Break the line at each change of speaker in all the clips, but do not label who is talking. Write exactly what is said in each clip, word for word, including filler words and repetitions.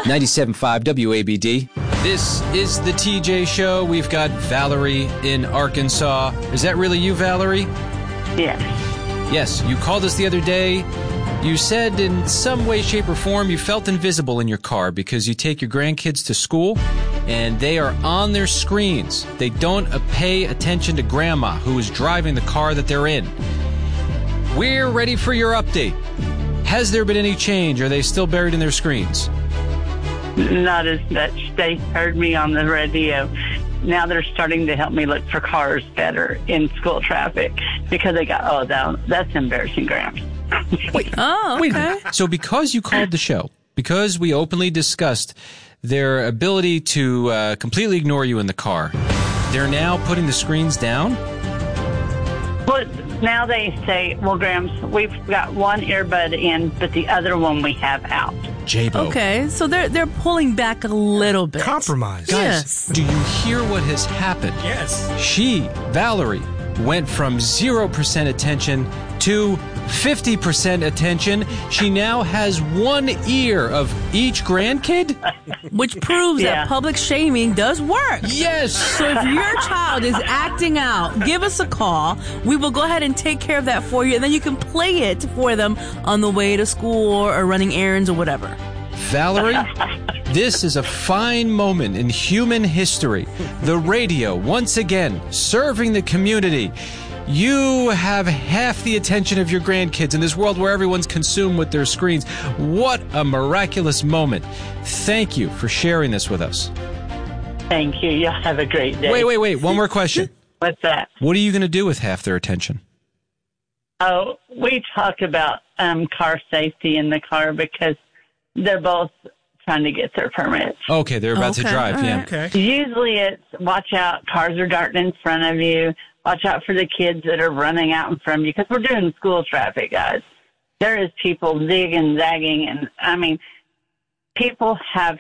ninety-seven point five W A B D. This is the T J Show. We've got Valerie in Arkansas. Is that really you, Valerie?
Yes.
Yes, you called us the other day. You said in some way, shape, or form you felt invisible in your car because you take your grandkids to school and they are on their screens. They don't pay attention to Grandma, who is driving the car that they're in. We're ready for your update. Has there been any change? Are they still buried in their screens?
Not as much. They heard me on the radio. Now they're starting to help me look for cars better in school traffic because they got, oh, that, that's embarrassing, Gramps.
Wait,
oh, okay.
Wait a minute. So because you called the show, because we openly discussed their ability to uh, completely ignore you in the car, they're now putting the screens down?
Well, now they say, well, Gramps, we've got one earbud in, but the other one we have out.
J-Bo.
Okay, so they're they're pulling back a little bit.
Compromise.
Guys,
Yes.
do you hear what has happened?
Yes.
She, Valerie, went from zero percent attention to fifty percent attention. She now has one ear of each grandkid?
Which proves
Yeah.
that public shaming does work.
Yes!
So if your child is acting out, give us a call. We will go ahead and take care of that for you, and then you can play it for them on the way to school or running errands or whatever.
Valerie, this is a fine moment in human history. The radio, once again, serving the community. You have half the attention of your grandkids in this world where everyone's consumed with their screens. What a miraculous moment. Thank you for sharing this with us.
Thank you. Y'all have a great day.
Wait, wait, wait. One more question.
What's that?
What are you going to do with half their attention?
Oh, we talk about um, car safety in the car because they're both trying to get their permits.
Okay, they're about
Okay,
to drive,
all
yeah.
right.
Okay.
Usually it's watch out, cars are darting in front of you. Watch out for the kids that are running out in front of you because we're doing school traffic, guys. There is people zigging, zagging, and I mean, people have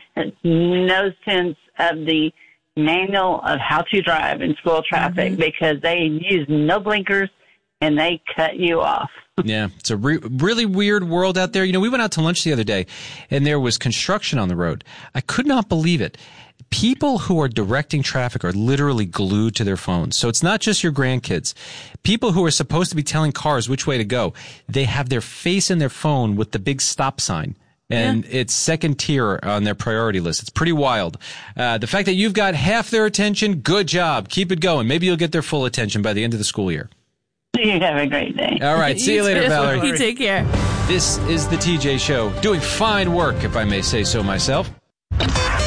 no sense of the manual of how to drive in school traffic
Mm-hmm.
because they use no blinkers and they cut you off.
Yeah, it's a re- really weird world out there. You know, we went out to lunch the other day, and there was construction on the road. I could not believe it. People who are directing traffic are literally glued to their phones. So it's not just your grandkids. People who are supposed to be telling cars which way to go, they have their face in their phone with the big stop sign. And yeah. It's second tier on their priority list. It's pretty wild. Uh, the fact that you've got half their attention, good job. Keep it going. Maybe you'll get their full attention by the end of the school year.
You have a great day.
All right. See you, you later,
too.
Valerie.
You take care.
This is the T J Show, doing fine work, if I may say so myself.